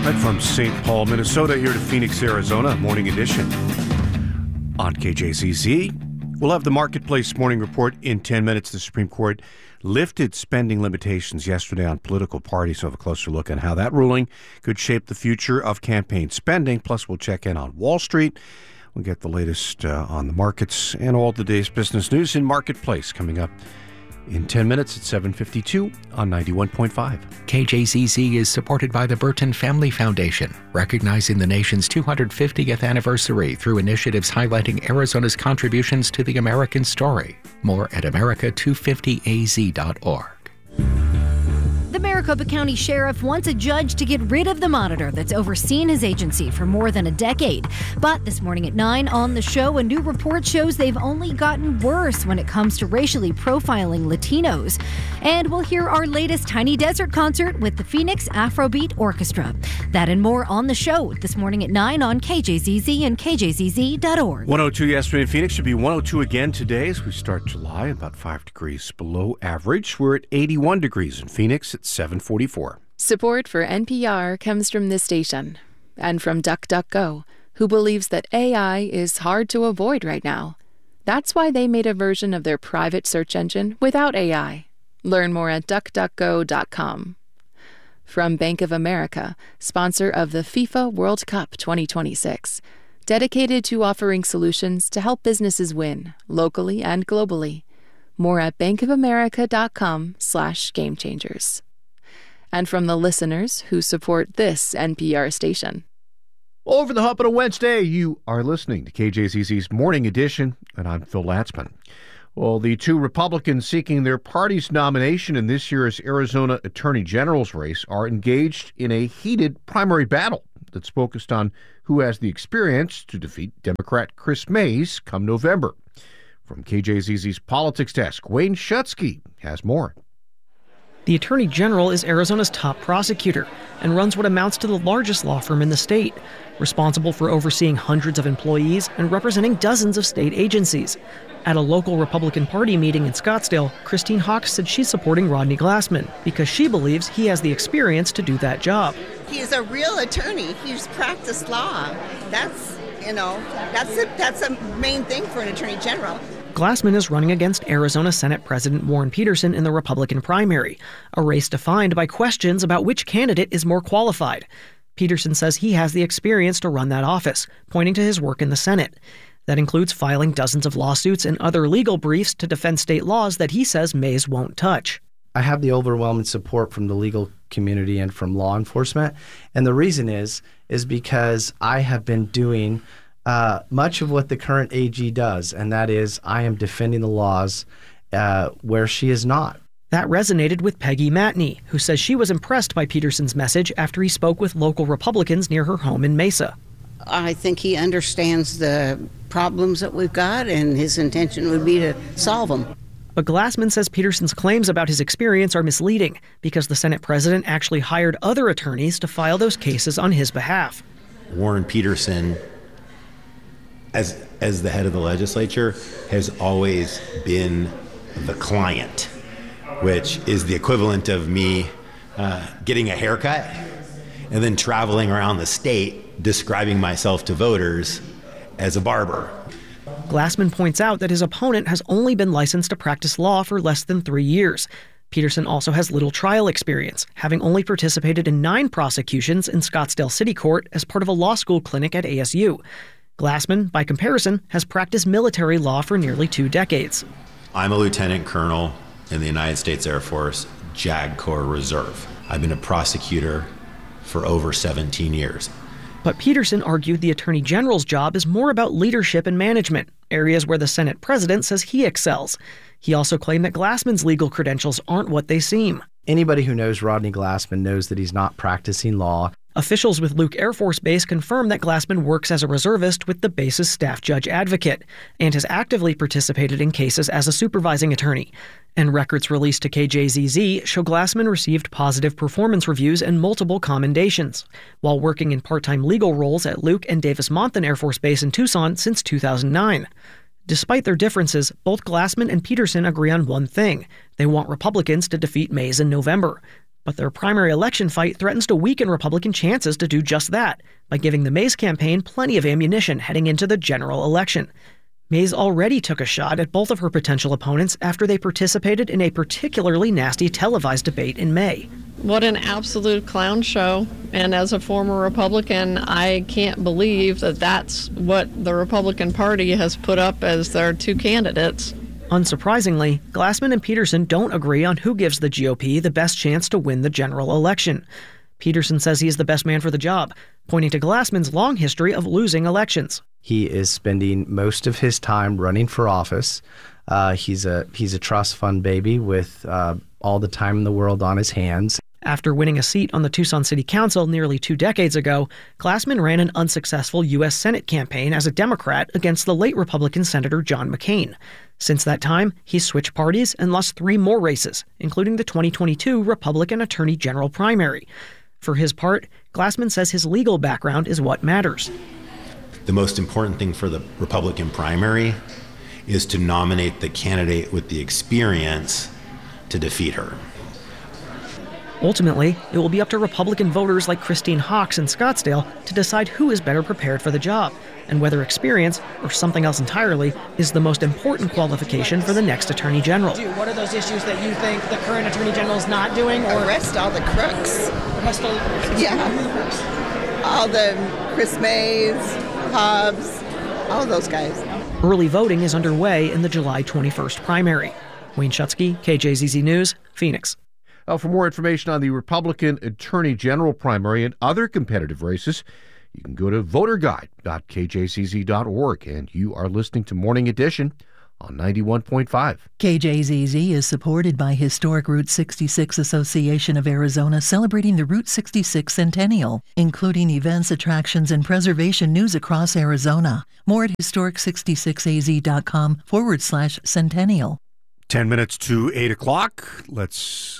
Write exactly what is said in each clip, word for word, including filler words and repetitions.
Right from Saint Paul, Minnesota, here to Phoenix, Arizona, Morning Edition. On K J Z Z, we'll have the Marketplace Morning Report in ten minutes. The Supreme Court lifted spending limitations yesterday on political parties. So we'll have a closer look at how that ruling could shape the future of campaign spending. Plus, we'll check in on Wall Street. We'll get the latest uh, on the markets and all the day's business news in Marketplace coming up in ten minutes at seven fifty-two on ninety-one point five. K J Z Z is supported by the Burton Family Foundation, recognizing the nation's two hundred fiftieth anniversary through initiatives highlighting Arizona's contributions to the American story. More at America two fifty A Z dot org. The Maricopa County Sheriff wants a judge to get rid of the monitor that's overseen his agency for more than a decade. But this morning at nine on the show, a new report shows they've only gotten worse when it comes to racially profiling Latinos. And we'll hear our latest Tiny Desert concert with the Phoenix Afrobeat Orchestra. That and more on the show this morning at nine on K J Z Z and K J Z Z dot org. one oh two yesterday in Phoenix, should be one oh two again today as we start July, about five degrees below average. We're at eighty-one degrees in Phoenix at seven forty-four. Support for N P R comes from this station and from DuckDuckGo, who believes that A I is hard to avoid right now. That's why they made a version of their private search engine without A I. Learn more at duck duck go dot com. From Bank of America, sponsor of the FIFA World Cup twenty twenty-six, dedicated to offering solutions to help businesses win, locally and globally. More at bankofamerica.com slash game changers. And from the listeners who support this N P R station. Over the hump on a Wednesday, you are listening to K J Z Z's Morning Edition, and I'm Phil Latzman. Well, the two Republicans seeking their party's nomination in this year's Arizona Attorney General's race are engaged in a heated primary battle that's focused on who has the experience to defeat Democrat Chris Mays come November. From K J Z Z's Politics Desk, Wayne Schutsky has more. The Attorney General is Arizona's top prosecutor and runs what amounts to the largest law firm in the state, responsible for overseeing hundreds of employees and representing dozens of state agencies. At a local Republican Party meeting in Scottsdale, Christine Hawks said she's supporting Rodney Glassman because she believes he has the experience to do that job. He's a real attorney. He's practiced law. That's, you know, that's a, that's a main thing for an attorney general. Glassman is running against Arizona Senate President Warren Peterson in the Republican primary, a race defined by questions about which candidate is more qualified. Peterson says he has the experience to run that office, pointing to his work in the Senate. That includes filing dozens of lawsuits and other legal briefs to defend state laws that he says Mays won't touch. I have the overwhelming support from the legal community and from law enforcement. And the reason is, is because I have been doing uh, much of what the current A G does, and that is I am defending the laws uh, where she is not. That resonated with Peggy Matney, who says she was impressed by Peterson's message after he spoke with local Republicans near her home in Mesa. I think he understands the problems that we've got, and his intention would be to solve them. But Glassman says Peterson's claims about his experience are misleading because the Senate president actually hired other attorneys to file those cases on his behalf. Warren Peterson, as as the head of the legislature, has always been the client, which is the equivalent of me uh, getting a haircut and then traveling around the state describing myself to voters as a barber. Glassman points out that his opponent has only been licensed to practice law for less than three years. Peterson also has little trial experience, having only participated in nine prosecutions in Scottsdale City Court as part of a law school clinic at A S U. Glassman, by comparison, has practiced military law for nearly two decades. I'm a lieutenant colonel in the United States Air Force, JAG Corps Reserve. I've been a prosecutor for over seventeen years. But Peterson argued the Attorney General's job is more about leadership and management, areas where the Senate president says he excels. He also claimed that Glassman's legal credentials aren't what they seem. Anybody who knows Rodney Glassman knows that he's not practicing law. Officials with Luke Air Force Base confirm that Glassman works as a reservist with the base's staff judge advocate and has actively participated in cases as a supervising attorney. And records released to K J Z Z show Glassman received positive performance reviews and multiple commendations, while working in part-time legal roles at Luke and Davis-Monthan Air Force Base in Tucson since two thousand nine. Despite their differences, both Glassman and Peterson agree on one thing. They want Republicans to defeat Mays in November. But their primary election fight threatens to weaken Republican chances to do just that by giving the Mays campaign plenty of ammunition heading into the general election. Mays already took a shot at both of her potential opponents after they participated in a particularly nasty televised debate in May. What an absolute clown show. And as a former Republican, I can't believe that that's what the Republican Party has put up as their two candidates. Unsurprisingly, Glassman and Peterson don't agree on who gives the G O P the best chance to win the general election. Peterson says he is the best man for the job, pointing to Glassman's long history of losing elections. He is spending most of his time running for office. Uh, he's a he's a trust fund baby with uh, all the time in the world on his hands. After winning a seat on the Tucson City Council nearly two decades ago, Glassman ran an unsuccessful U S Senate campaign as a Democrat against the late Republican Senator John McCain. Since that time, he's switched parties and lost three more races, including the twenty twenty-two Republican Attorney General primary. For his part, Glassman says his legal background is what matters. The most important thing for the Republican primary is to nominate the candidate with the experience to defeat her. Ultimately, it will be up to Republican voters like Christine Hawkes in Scottsdale to decide who is better prepared for the job, and whether experience, or something else entirely, is the most important qualification for the next Attorney General. What are those issues that you think the current Attorney General is not doing? Or arrest all the crooks. Arrest all the crooks? Yeah. All the Chris Mays, Hobbs, all of those guys. Early voting is underway in the July twenty-first primary. Wayne Schutsky, K J Z Z News, Phoenix. Uh, for more information on the Republican Attorney General primary and other competitive races, you can go to voter guide dot k j c z dot org. And you are listening to Morning Edition on ninety-one point five. K J Z Z is supported by Historic Route sixty-six Association of Arizona, celebrating the Route sixty-six Centennial, including events, attractions, and preservation news across Arizona. More at historic sixty-six a z dot com forward slash centennial. Ten minutes to eight o'clock. Let's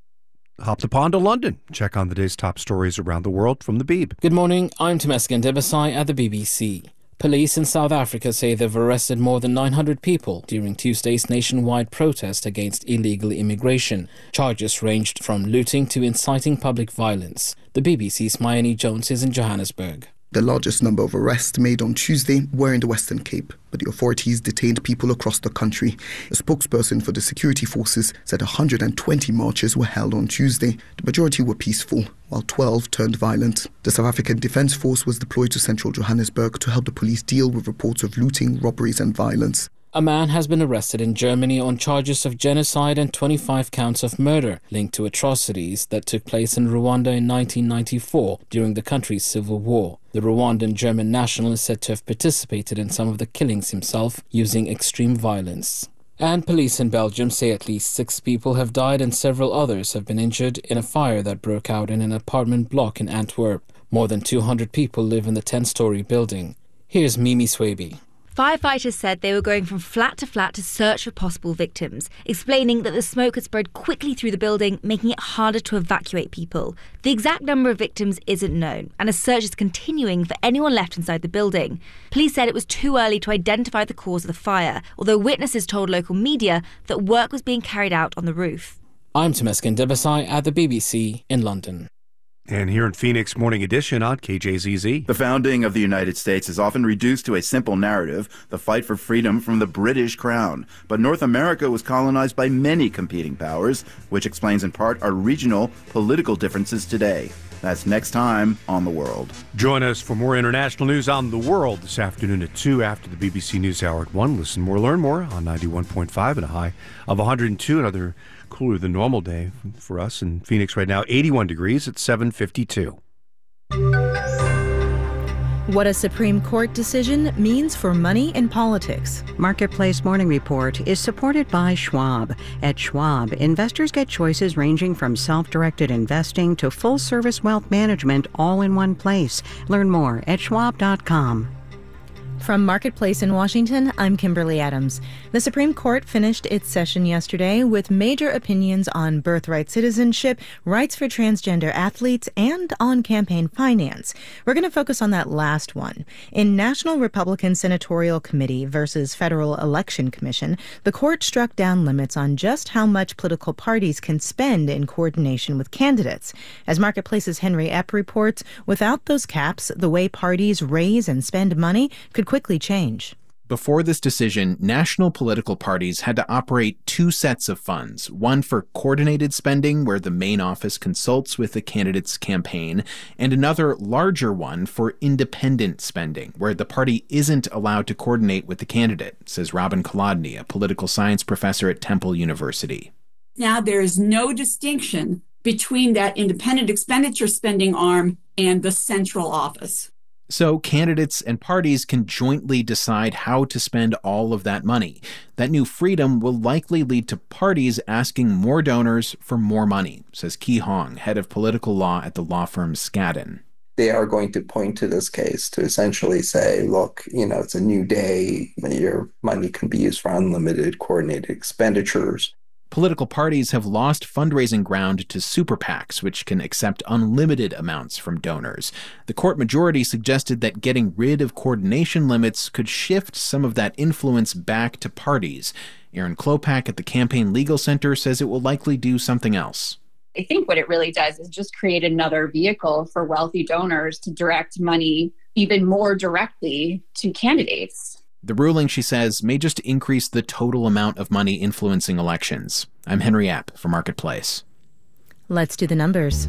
hop the pond to London. Check on the day's top stories around the world from the Beeb. Good morning. I'm Temesgen Debasai at the B B C. Police in South Africa say they've arrested more than nine hundred people during Tuesday's nationwide protest against illegal immigration. Charges ranged from looting to inciting public violence. The B B C's Mayeni Jones is in Johannesburg. The largest number of arrests made on Tuesday were in the Western Cape, but the authorities detained people across the country. A spokesperson for the security forces said one hundred twenty marches were held on Tuesday. The majority were peaceful, while twelve turned violent. The South African Defence Force was deployed to central Johannesburg to help the police deal with reports of looting, robberies and violence. A man has been arrested in Germany on charges of genocide and twenty-five counts of murder linked to atrocities that took place in Rwanda in nineteen ninety-four during the country's civil war. The Rwandan German national is said to have participated in some of the killings himself using extreme violence. And police in Belgium say at least six people have died and several others have been injured in a fire that broke out in an apartment block in Antwerp. More than two hundred people live in the ten-story building. Here's Mimi Swaby. Firefighters said they were going from flat to flat to search for possible victims, explaining that the smoke had spread quickly through the building, making it harder to evacuate people. The exact number of victims isn't known, and a search is continuing for anyone left inside the building. Police said it was too early to identify the cause of the fire, although witnesses told local media that work was being carried out on the roof. I'm Temesgen Debasai at the B B C in London. And here in Phoenix, Morning Edition on K J Z Z. The founding of the United States is often reduced to a simple narrative, the fight for freedom from the British crown. But North America was colonized by many competing powers, which explains in part our regional political differences today. That's next time on The World. Join us for more international news on the world this afternoon at two after the B B C News Hour at one. Listen more, learn more on ninety-one point five and a high of one hundred two. Another cooler than normal day for us in Phoenix right now. eighty-one degrees at seven fifty-two. What a Supreme Court decision means for money and politics. Marketplace Morning Report is supported by Schwab. At Schwab, investors get choices ranging from self-directed investing to full-service wealth management all in one place. Learn more at schwab dot com. From Marketplace in Washington, I'm Kimberly Adams. The Supreme Court finished its session yesterday with major opinions on birthright citizenship, rights for transgender athletes, and on campaign finance. We're going to focus on that last one. In National Republican Senatorial Committee versus Federal Election Commission, the court struck down limits on just how much political parties can spend in coordination with candidates. As Marketplace's Henry Epp reports, without those caps, the way parties raise and spend money could quickly change. Before this decision, national political parties had to operate two sets of funds, one for coordinated spending, where the main office consults with the candidate's campaign, and another larger one for independent spending, where the party isn't allowed to coordinate with the candidate, says Robin Kolodny, a political science professor at Temple University. Now, there is no distinction between that independent expenditure spending arm and the central office. So candidates and parties can jointly decide how to spend all of that money. That new freedom will likely lead to parties asking more donors for more money, says Ki Hong, head of political law at the law firm Skadden. They are going to point to this case to essentially say, look, you know, it's a new day. Your money can be used for unlimited coordinated expenditures. Political parties have lost fundraising ground to super PACs, which can accept unlimited amounts from donors. The court majority suggested that getting rid of coordination limits could shift some of that influence back to parties. Erin Klopak at the Campaign Legal Center says it will likely do something else. I think what it really does is just create another vehicle for wealthy donors to direct money even more directly to candidates. The ruling, she says, may just increase the total amount of money influencing elections. I'm Henry Epp for Marketplace. Let's do the numbers.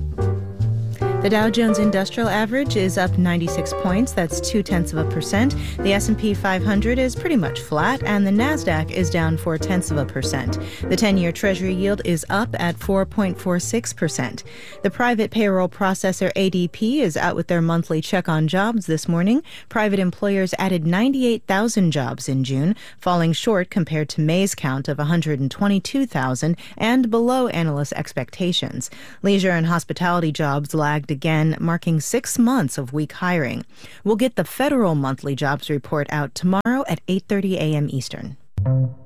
The Dow Jones Industrial Average is up ninety-six points. That's two-tenths of a percent. The S and P five hundred is pretty much flat, and the NASDAQ is down four-tenths of a percent. The ten-year Treasury yield is up at four point four six percent. The private payroll processor A D P is out with their monthly check on jobs this morning. Private employers added ninety-eight thousand jobs in June, falling short compared to May's count of one hundred twenty-two thousand and below analysts' expectations. Leisure and hospitality jobs lagged again, marking six months of weak hiring. We'll get the federal monthly jobs report out tomorrow at eight thirty a.m. Eastern.